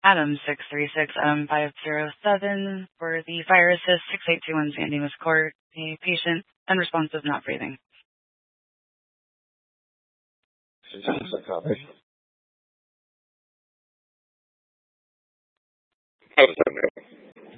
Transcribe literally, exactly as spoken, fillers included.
Adam six three six M five zero seven for the Fire Assist six eight two one San Dimas Court, a patient unresponsive, not breathing. Psychotic. How does that know?